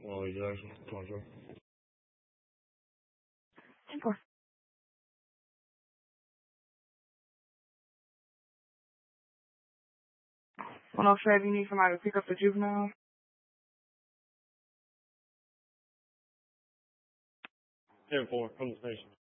Well, Jackson, Contra. 10-4. 107, you need somebody to pick up the juvenile. 10-4 from the station.